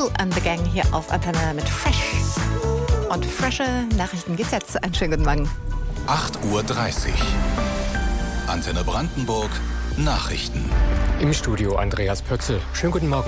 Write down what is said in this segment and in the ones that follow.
Kool and the Gang hier auf Antenne mit Fresh. Und frische Nachrichten geht's jetzt. Einen schönen guten Morgen. 8:30 Uhr. Antenne Brandenburg. Nachrichten. Im Studio Andreas Pötzl. Schönen guten Morgen.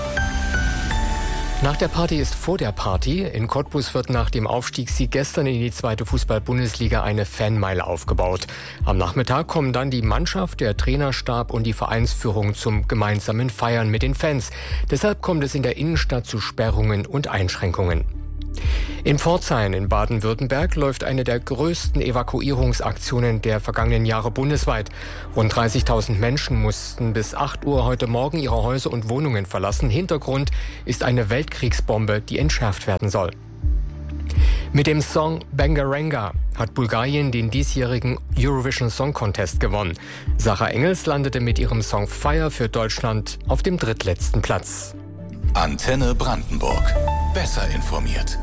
Nach der Party ist vor der Party. In Cottbus wird nach dem Aufstiegssieg gestern in die zweite Fußball-Bundesliga eine Fanmeile aufgebaut. Am Nachmittag kommen dann die Mannschaft, der Trainerstab und die Vereinsführung zum gemeinsamen Feiern mit den Fans. Deshalb kommt es in der Innenstadt zu Sperrungen und Einschränkungen. In Pforzheim in Baden-Württemberg läuft eine der größten Evakuierungsaktionen der vergangenen Jahre bundesweit. Rund 30.000 Menschen mussten bis 8 Uhr heute Morgen ihre Häuser und Wohnungen verlassen. Hintergrund ist eine Weltkriegsbombe, die entschärft werden soll. Mit dem Song Bangaranga hat Bulgarien den diesjährigen Eurovision Song Contest gewonnen. Sarah Engels landete mit ihrem Song Fire für Deutschland auf dem drittletzten Platz. Antenne Brandenburg. Besser informiert.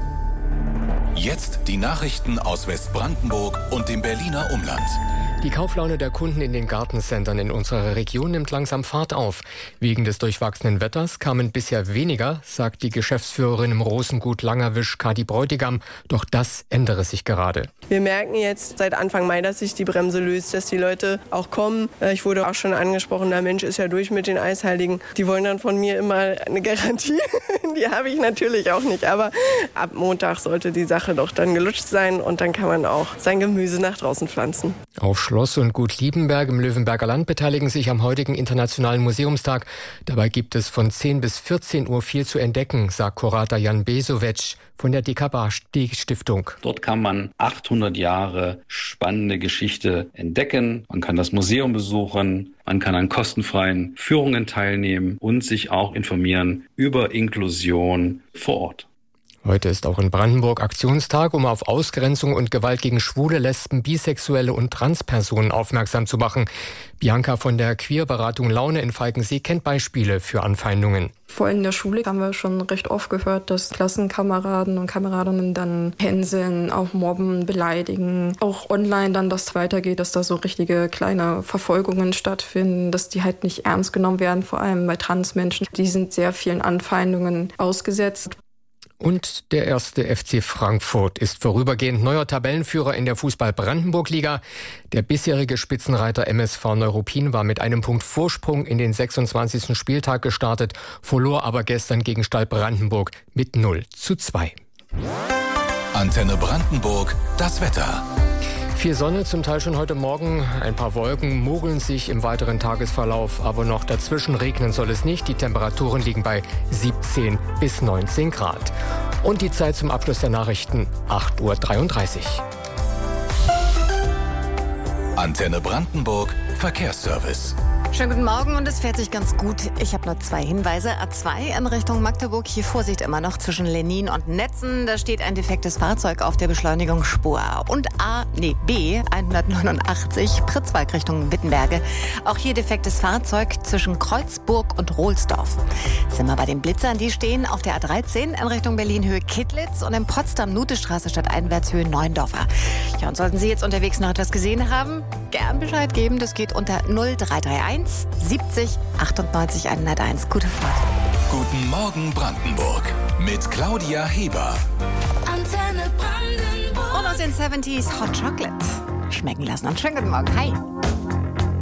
Jetzt die Nachrichten aus Westbrandenburg und dem Berliner Umland. Die Kauflaune der Kunden in den Gartencentern in unserer Region nimmt langsam Fahrt auf. Wegen des durchwachsenen Wetters kamen bisher weniger, sagt die Geschäftsführerin im Rosengut Langerwisch Kati Bräutigam. Doch das ändere sich gerade. Wir merken jetzt seit Anfang Mai, dass sich die Bremse löst, dass die Leute auch kommen. Ich wurde auch schon angesprochen, der Mensch ist ja durch mit den Eisheiligen. Die wollen dann von mir immer eine Garantie. Die habe ich natürlich auch nicht. Aber ab Montag sollte die Sache doch dann gelutscht sein und dann kann man auch sein Gemüse nach draußen pflanzen. Auf Schloss und Gut Liebenberg im Löwenberger Land beteiligen sich am heutigen Internationalen Museumstag. Dabei gibt es von 10 bis 14 Uhr viel zu entdecken, sagt Kurator Jan Besovic von der DKB-Stiftung. Dort kann man 800 Jahre spannende Geschichte entdecken. Man kann das Museum besuchen, man kann an kostenfreien Führungen teilnehmen und sich auch informieren über Inklusion vor Ort. Heute ist auch in Brandenburg Aktionstag, um auf Ausgrenzung und Gewalt gegen Schwule, Lesben, Bisexuelle und Transpersonen aufmerksam zu machen. Bianca von der Queerberatung Laune in Falkensee kennt Beispiele für Anfeindungen. Vor allem in der Schule haben wir schon recht oft gehört, dass Klassenkameraden und Kameradinnen dann hänseln, auch mobben, beleidigen. Auch online dann das weitergeht, dass da so richtige kleine Verfolgungen stattfinden, dass die halt nicht ernst genommen werden, vor allem bei Transmenschen. Die sind sehr vielen Anfeindungen ausgesetzt. Und der erste FC Frankfurt ist vorübergehend neuer Tabellenführer in der Fußball-Brandenburg-Liga. Der bisherige Spitzenreiter MSV Neuruppin war mit einem Punkt Vorsprung in den 26. Spieltag gestartet, verlor aber gestern gegen Stall Brandenburg mit 0:2. Antenne Brandenburg, das Wetter. Viel Sonne, zum Teil schon heute Morgen. Ein paar Wolken mogeln sich im weiteren Tagesverlauf, aber noch dazwischen regnen soll es nicht. Die Temperaturen liegen bei 17 bis 19 Grad. Und die Zeit zum Abschluss der Nachrichten, 8:33 Uhr. Antenne Brandenburg, Verkehrsservice. Schönen guten Morgen und es fährt sich ganz gut. Ich habe nur 2 Hinweise. A2 in Richtung Magdeburg. Hier Vorsicht immer noch zwischen Lenin und Netzen. Da steht ein defektes Fahrzeug auf der Beschleunigungsspur. Und B 189 Pritzwalk Richtung Wittenberge. Auch hier defektes Fahrzeug zwischen Kreuzburg und Rohlsdorf. Sind wir bei den Blitzern, die stehen auf der A13 in Richtung Berlin Höhe Kittlitz und in Potsdam Nutestraße stadteinwärts Höhe Neuendorfer. Ja, und sollten Sie jetzt unterwegs noch etwas gesehen haben, gern Bescheid geben. Das geht unter 0331 70 98 101. Gute Fahrt. Guten Morgen Brandenburg mit Claudia Heber. Antenne Brandenburg. Und aus den 70s Hot Chocolate schmecken lassen. Und schönen guten Morgen. Hi.